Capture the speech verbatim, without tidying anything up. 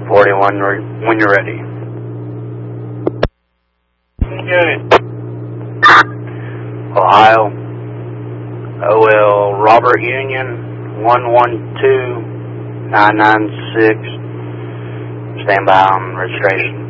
forty-one when you're ready. Okay. Ohio, O L Robert Union, one one two nine nine six. Stand by on registration.